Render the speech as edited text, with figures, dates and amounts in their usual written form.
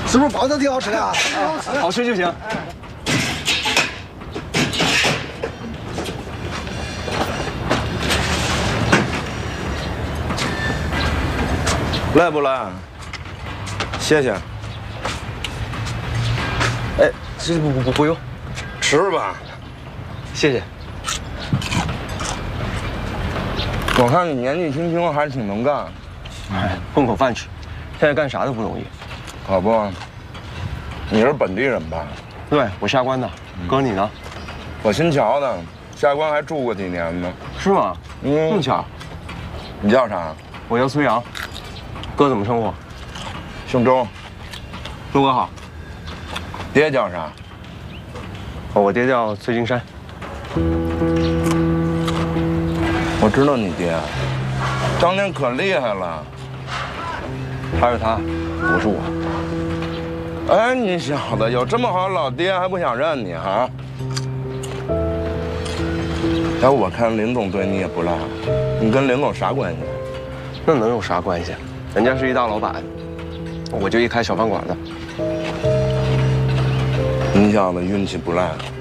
是不是包子挺好吃的啊？ 好吃就行。 来不来？谢谢。 哎，这不用， 吃吧。 谢谢。 我看你年纪轻轻还挺能干。 哎，混口饭吃，现在干啥都不容易。 可不，你是本地人吧？ 对，我下关的。哥你呢？ 我新桥的，下关还住过几年呢。 是吗？这么巧。 你叫啥？ 我叫崔阳。哥怎么称呼？ 姓周。 周哥好。 爹叫啥？ 哦，我爹叫崔金山。 我知道你爹，当年可厉害了。 他是他，我是我。 哎，你小子有这么好老爹还不想认你哈？哎，我看林总对你也不赖，你跟林总啥关系？ 那能有啥关系？人家是一大老板，我就一开小饭馆的。 你小子运气不赖。